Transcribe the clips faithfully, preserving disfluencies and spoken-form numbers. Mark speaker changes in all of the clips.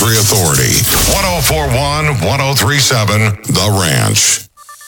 Speaker 1: Authority. one oh four one, one oh three seven, The Ranch.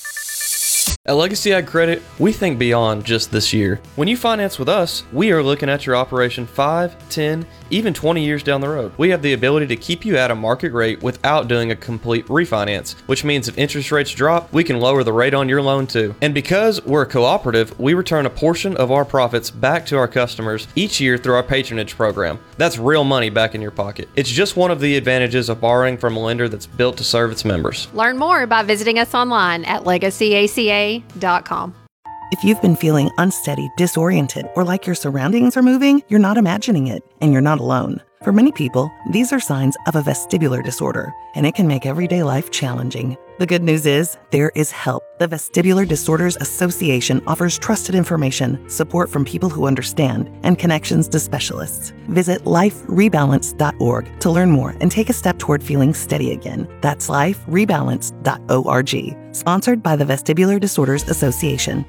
Speaker 2: At Legacy Ag Credit, we think beyond just this year. When you finance with us, we are looking at your operation five, ten, even twenty years down the road. We have the ability to keep you at a market rate without doing a complete refinance, which means if interest rates drop, we can lower the rate on your loan too. And because we're a cooperative, we return a portion of our profits back to our customers each year through our patronage program. That's real money back in your pocket. It's just one of the advantages of borrowing from a lender that's built to serve its members.
Speaker 3: Learn more by visiting us online at legacy A C A dot com.
Speaker 4: If you've been feeling unsteady, disoriented, or like your surroundings are moving, you're not imagining it, and you're not alone. For many people, these are signs of a vestibular disorder, and it can make everyday life challenging. The good news is, there is help. The Vestibular Disorders Association offers trusted information, support from people who understand, and connections to specialists. Visit life rebalance dot org to learn more and take a step toward feeling steady again. That's life rebalance dot org. Sponsored by the Vestibular Disorders Association.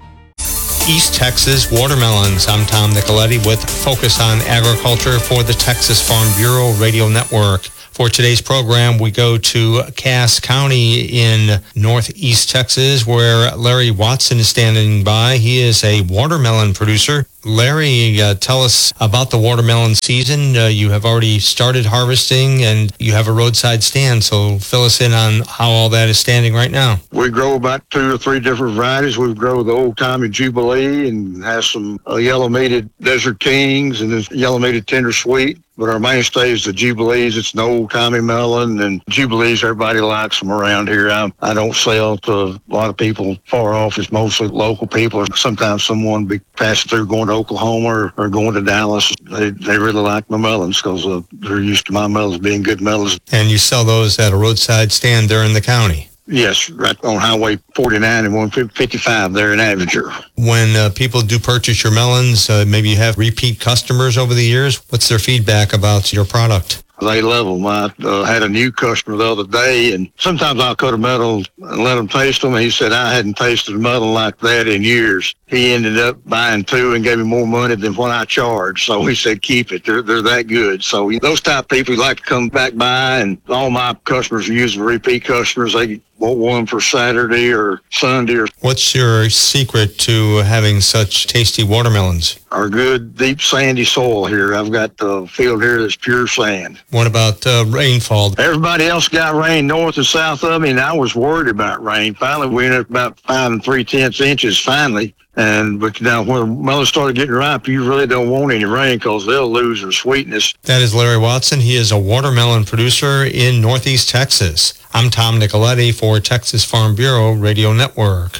Speaker 5: East Texas Watermelons. I'm Tom Nicoletti with Focus on Agriculture for the Texas Farm Bureau Radio Network. For today's program, we go to Cass County in northeast Texas, where Larry Watson is standing by. He is a watermelon producer. Larry, uh, tell us about the watermelon season. Uh, you have already started harvesting, and you have a roadside stand, so fill us in on how all that is standing right now.
Speaker 6: We grow about two or three different varieties. We grow the old-timey Jubilee and have some uh, yellow-mated Desert Kings and this yellow-mated Tender Sweet. But our mainstay is the Jubilees. It's an old-timey melon, and Jubilees, everybody likes them around here. I, I don't sell to a lot of people far off. It's mostly local people. Sometimes someone be passing through going to Oklahoma or, or going to Dallas. They they really like my melons because uh, they're used to my melons being good melons.
Speaker 5: And you sell those at a roadside stand there in the county?
Speaker 6: Yes, right on Highway forty-nine and one fifty-five there in Avenger.
Speaker 5: When uh, people do purchase your melons, uh, maybe you have repeat customers over the years. What's their feedback about your product?
Speaker 6: They love them. I uh, had a new customer the other day, and sometimes I'll cut a melon and let him taste them. And he said, I hadn't tasted a melon like that in years. He ended up buying two and gave me more money than what I charged. So he said, keep it. They're, they're that good. So those type of people like to come back by, and all my customers are using repeat customers. They want one for Saturday or Sunday. Or
Speaker 5: What's your secret to having such tasty watermelons?
Speaker 6: Our good, deep, sandy soil here. I've got the field here that's pure sand.
Speaker 5: What about uh, rainfall?
Speaker 6: Everybody else got rain north and south of me, and I was worried about rain. Finally, we ended up about five and three-tenths inches finally. And but now when melons started getting ripe, you really don't want any rain because they'll lose their sweetness.
Speaker 5: That is Larry Watson. He is a watermelon producer in northeast Texas. I'm Tom Nicoletti for Texas Farm Bureau Radio Network.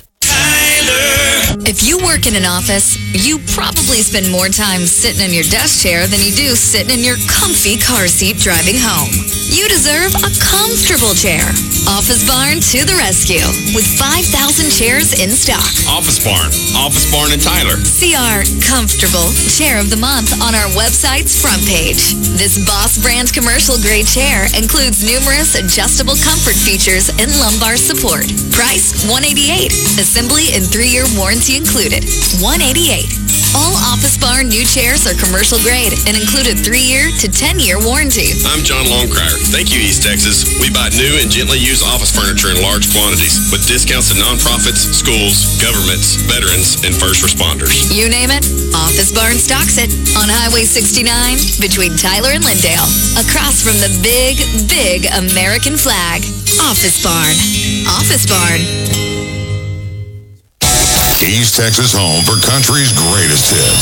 Speaker 7: If you work in an office, you probably spend more time sitting in your desk chair than you do sitting in your comfy car seat driving home. You deserve a comfortable chair. Office Barn to the rescue with five thousand chairs in stock.
Speaker 8: Office Barn. Office Barn in Tyler.
Speaker 7: See our comfortable chair of the month on our website's front page. This Boss brand commercial grade chair includes numerous adjustable comfort features and lumbar support. Price one hundred eighty-eight dollars. Assembly and three-year warranty included. one hundred eighty-eight dollars. All Office Barn new chairs are commercial grade and include a three-year to ten-year warranty.
Speaker 8: I'm John Longcrier. Thank you, East Texas. We buy new and gently used office furniture in large quantities with discounts to nonprofits, schools, governments, veterans, and first responders.
Speaker 7: You name it, Office Barn stocks it on Highway sixty-nine between Tyler and Lindale. Across from the big, big American flag. Office Barn. Office Barn.
Speaker 1: East Texas home for country's greatest hits.